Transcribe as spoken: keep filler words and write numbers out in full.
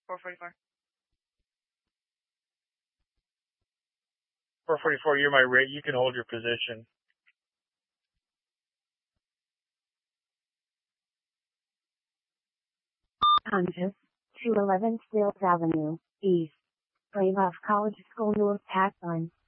four forty-four. four forty-four, you're my rate. You can hold your position. Conscious, two eleven Stills Avenue, East. Brave off College School North Pac Line.